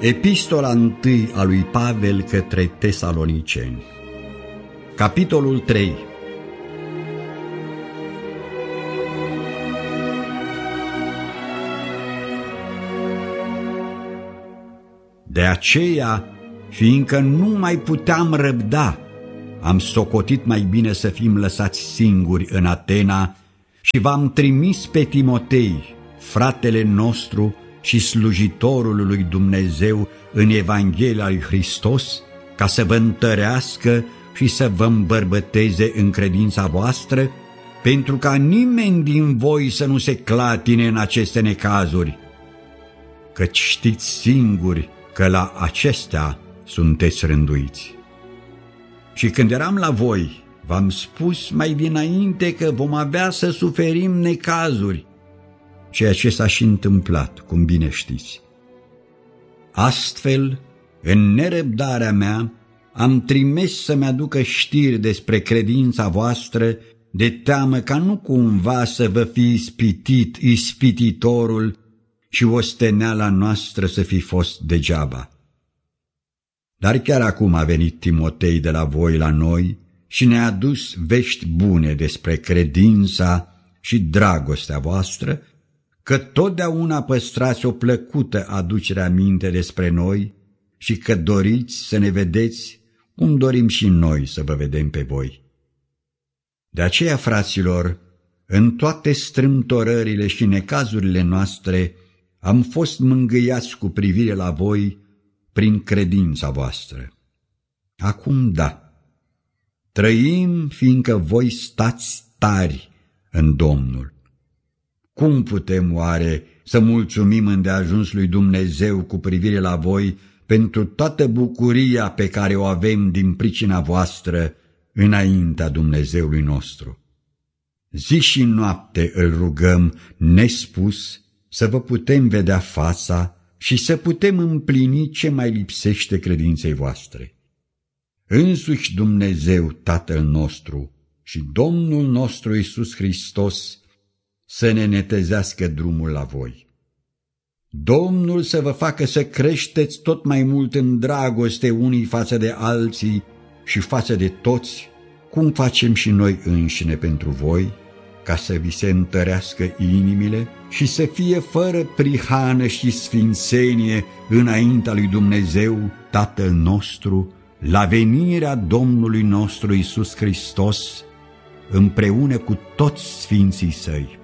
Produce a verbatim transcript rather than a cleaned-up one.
Epistola întâi a lui Pavel către Tesaloniceni. Capitolul trei. De aceea, fiindcă nu mai puteam răbda, am socotit mai bine să fim lăsați singuri în Atena și v-am trimis pe Timotei, fratele nostru și slujitorul lui Dumnezeu în Evanghelia lui Hristos, ca să vă întărească și să vă îmbărbăteze în credința voastră, pentru ca nimeni din voi să nu se clatine în aceste necazuri, căci știți singuri că la acestea sunteți rânduiți. Și când eram la voi, v-am spus mai dinainte că vom avea să suferim necazuri, ceea ce s-a și întâmplat, cum bine știți. Astfel, în nerăbdarea mea, am trimis să-mi aducă știri despre credința voastră, de teamă ca nu cumva să vă fi ispitit ispititorul și osteneala noastră să fi fost degeaba. Dar chiar acum a venit Timotei de la voi la noi și ne-a adus vești bune despre credința și dragostea voastră, că totdeauna păstrați o plăcută aducere aminte despre noi și că doriți să ne vedeți cum dorim și noi să vă vedem pe voi. De aceea, fraților, în toate strâmtorările și necazurile noastre am fost mângâiați cu privire la voi prin credința voastră. Acum da, trăim fiindcă voi stați tari în Domnul. Cum putem oare să mulțumim îndeajuns lui Dumnezeu cu privire la voi pentru toată bucuria pe care o avem din pricina voastră înaintea Dumnezeului nostru? Zi și noapte îl rugăm nespus să vă putem vedea fața și să putem împlini ce mai lipsește credinței voastre. Însuși Dumnezeu Tatăl nostru și Domnul nostru Iisus Hristos să ne netezească drumul la voi. Domnul să vă facă să creșteți tot mai mult în dragoste unii față de alții și față de toți, cum facem și noi înșine pentru voi, ca să vi se întărească inimile și să fie fără prihană și sfințenie înaintea lui Dumnezeu, Tatăl nostru, la venirea Domnului nostru Iisus Hristos, împreună cu toți sfinții săi.